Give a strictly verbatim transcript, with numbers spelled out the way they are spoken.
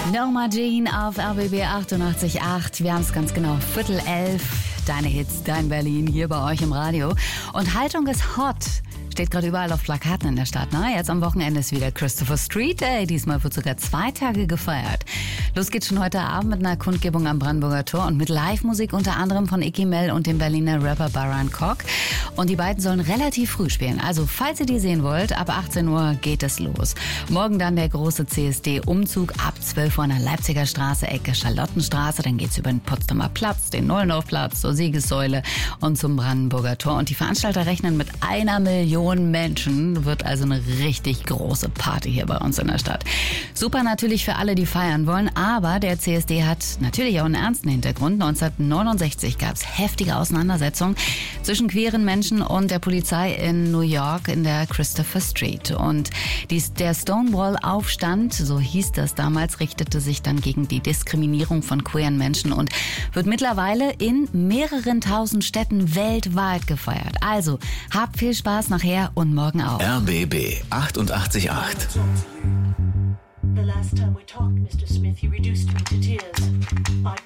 Norma Jean auf R B B achtundachtzig Komma acht. Wir haben es ganz genau, Viertel elf. Deine Hits, dein Berlin, hier bei euch im Radio. Und Haltung ist hot. Steht gerade überall auf Plakaten in der Stadt. Na, jetzt am Wochenende ist wieder Christopher Street Day. Diesmal wird sogar zwei Tage gefeiert. Los geht's schon heute Abend mit einer Kundgebung am Brandenburger Tor und mit Live-Musik unter anderem von Icky Mel und dem Berliner Rapper Baran Kock. Und die beiden sollen relativ früh spielen. Also, falls ihr die sehen wollt, ab achtzehn Uhr geht es los. Morgen dann der große C S D-Umzug ab zwölf Uhr an der Leipziger Straße, Ecke Charlottenstraße. Dann geht's über den Potsdamer Platz, den Nollendorfplatz, zur Siegessäule und zum Brandenburger Tor. Und die Veranstalter rechnen mit einer Million Menschen. Wird also eine richtig große Party hier bei uns in der Stadt. Super natürlich für alle, die feiern wollen. Aber der C S D hat natürlich auch einen ernsten Hintergrund. neunzehnhundertneunundsechzig gab es heftige Auseinandersetzungen zwischen queeren Menschen und der Polizei in New York in der Christopher Street. Und dies, der Stonewall-Aufstand, so hieß das damals, richtete sich dann gegen die Diskriminierung von queeren Menschen und wird mittlerweile in mehreren tausend Städten weltweit gefeiert. Also, habt viel Spaß nachher und morgen auch. R B B achtundachtzig Komma acht. The last time we talked, Mister Smith, you reduced me to tears. I